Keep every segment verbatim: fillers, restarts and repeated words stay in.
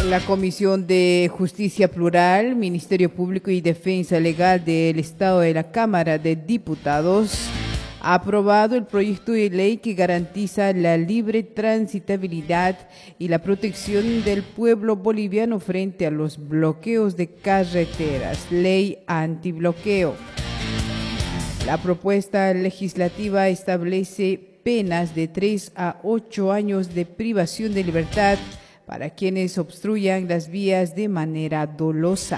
La Comisión de Justicia Plural, Ministerio Público y Defensa Legal del Estado de la Cámara de Diputados ha aprobado el proyecto de ley que garantiza la libre transitabilidad y la protección del pueblo boliviano frente a los bloqueos de carreteras, ley antibloqueo. La propuesta legislativa establece penas de tres a ocho años de privación de libertad para quienes obstruyan las vías de manera dolosa.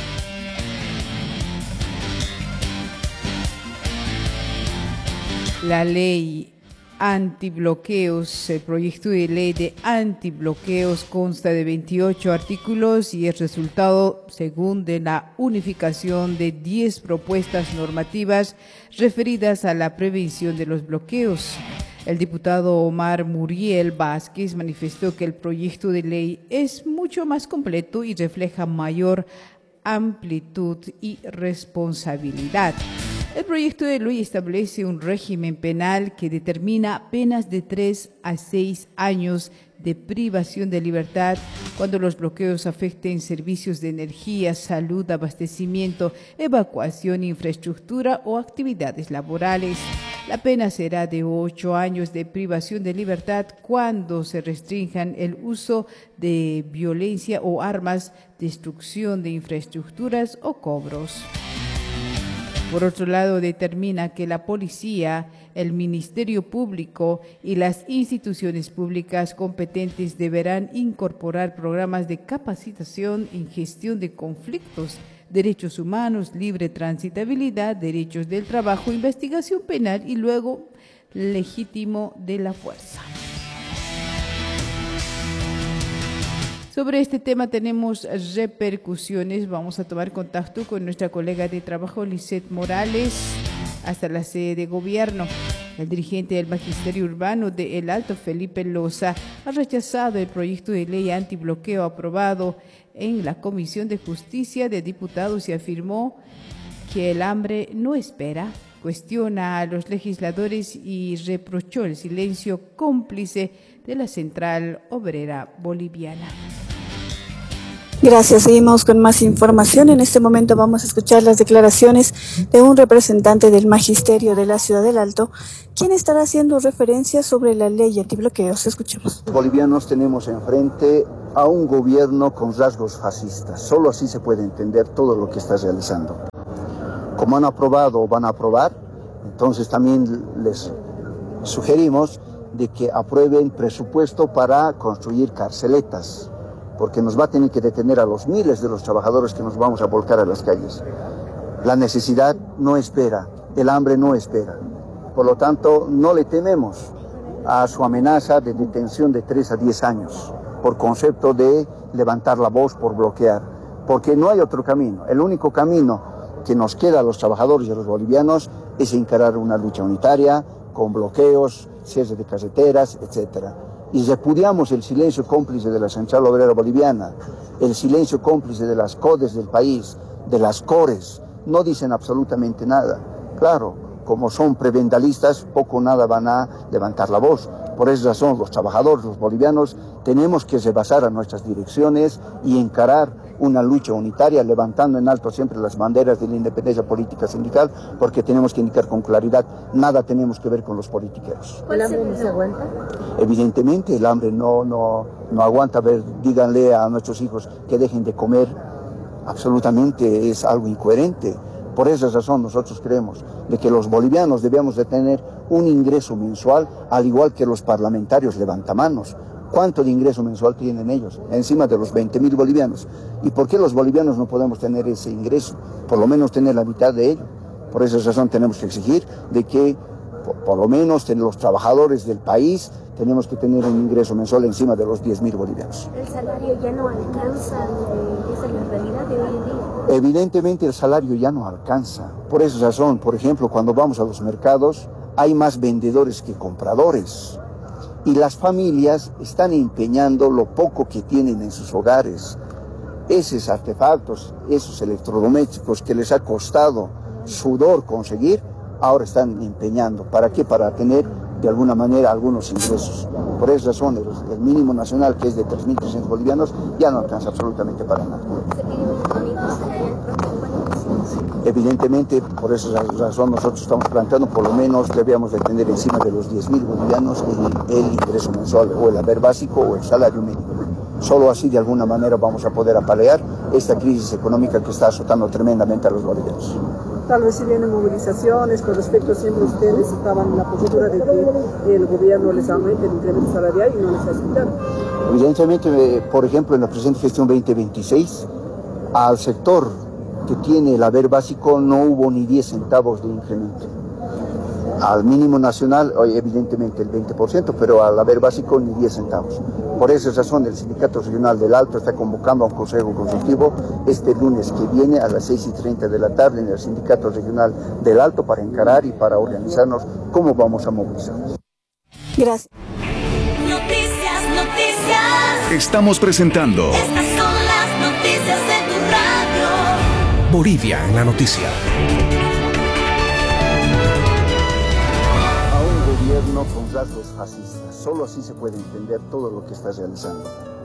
La ley antibloqueos, el proyecto de ley de antibloqueos consta de veintiocho artículos y es resultado, según de la unificación de diez propuestas normativas referidas a la prevención de los bloqueos. El diputado Omar Muriel Vázquez manifestó que el proyecto de ley es mucho más completo y refleja mayor amplitud y responsabilidad. El proyecto de ley establece un régimen penal que determina penas de tres a seis años de privación de libertad cuando los bloqueos afecten servicios de energía, salud, abastecimiento, evacuación, infraestructura o actividades laborales. La pena será de ocho años de privación de libertad cuando se restrinjan el uso de violencia o armas, destrucción de infraestructuras o cobros. Por otro lado, determina que la policía, el Ministerio Público y las instituciones públicas competentes deberán incorporar programas de capacitación en gestión de conflictos, derechos humanos, libre transitabilidad, derechos del trabajo, investigación penal y luego legítimo de la fuerza. Sobre este tema tenemos repercusiones. Vamos a tomar contacto con nuestra colega de trabajo, Lisette Morales, hasta la sede de gobierno. El dirigente del Magisterio Urbano de El Alto, Felipe Loza, ha rechazado el proyecto de ley antibloqueo aprobado en la Comisión de Justicia de Diputados y afirmó que el hambre no espera. Cuestiona a los legisladores y reprochó el silencio cómplice de la Central Obrera Boliviana. Gracias, seguimos con más información. En este momento vamos a escuchar las declaraciones de un representante del Magisterio de la Ciudad del Alto, quien estará haciendo referencia sobre la ley antibloqueos. Escuchemos. Los bolivianos tenemos enfrente a un gobierno con rasgos fascistas. Solo así se puede entender todo lo que está realizando. Como han aprobado o van a aprobar, entonces también les sugerimos de que aprueben presupuesto para construir carceletas, porque nos va a tener que detener a los miles de los trabajadores que nos vamos a volcar a las calles. La necesidad no espera, el hambre no espera. Por lo tanto, no le tememos a su amenaza de detención de tres a diez años, por concepto de levantar la voz por bloquear, porque no hay otro camino. El único camino que nos queda a los trabajadores y a los bolivianos es encarar una lucha unitaria, con bloqueos, cierres de carreteras, etcétera. Y repudiamos el silencio cómplice de la Central Obrera Boliviana, el silencio cómplice de las CODES del país, de las CORES. No dicen absolutamente nada. Claro, como son prebendalistas, poco o nada van a levantar la voz. Por esa razón, los trabajadores, los bolivianos, tenemos que rebasar a nuestras direcciones y encarar una lucha unitaria, levantando en alto siempre las banderas de la independencia política sindical, porque tenemos que indicar con claridad, nada tenemos que ver con los politiqueros. ¿El hambre no se aguanta? Evidentemente el hambre no, no, no aguanta. A ver, díganle a nuestros hijos que dejen de comer, absolutamente es algo incoherente. Por esa razón nosotros creemos de que los bolivianos debemos de tener un ingreso mensual, al igual que los parlamentarios levantamanos. ¿Cuánto de ingreso mensual tienen ellos? Encima de los veinte mil bolivianos. ¿Y por qué los bolivianos no podemos tener ese ingreso? Por lo menos tener la mitad de ello. Por esa razón tenemos que exigir de que, por, por lo menos, los trabajadores del país tenemos que tener un ingreso mensual encima de los diez mil bolivianos. ¿El salario ya no alcanza? Eh, ¿Esa es la realidad de hoy en día? Evidentemente el salario ya no alcanza. Por esa razón, por ejemplo, cuando vamos a los mercados, hay más vendedores que compradores. Y las familias están empeñando lo poco que tienen en sus hogares. Esos artefactos, esos electrodomésticos que les ha costado sudor conseguir, ahora están empeñando. ¿Para qué? Para tener de alguna manera algunos ingresos. Por esa razón, el, el mínimo nacional, que es de tres mil trescientos bolivianos, ya no alcanza absolutamente para nada. Evidentemente, por esa razón nosotros estamos planteando, por lo menos debíamos de tener encima de los diez mil bolivianos el, el ingreso mensual, o el haber básico o el salario mínimo. Solo así de alguna manera vamos a poder apalear esta crisis económica que está azotando tremendamente a los bolivianos. Tal vez si vienen movilizaciones con respecto, siempre ustedes estaban en la postura de que el gobierno les aumente el incremento salarial y no les aceptaron. Evidentemente, por ejemplo, en la presente gestión veinte veintiséis, al sector que tiene el haber básico no hubo ni diez centavos de incremento. Al mínimo nacional, evidentemente el veinte por ciento, pero al haber básico ni diez centavos. Por esa razón, el Sindicato Regional del Alto está convocando a un consejo consultivo este lunes que viene a las seis y treinta de la tarde en el Sindicato Regional del Alto para encarar y para organizarnos cómo vamos a movilizarnos. Gracias. Noticias, noticias. Estamos presentando Estas son las noticias de tu radio. Bolivia en la noticia. A un gobierno con rasgos fascistas. Solo así se puede entender todo lo que está realizando.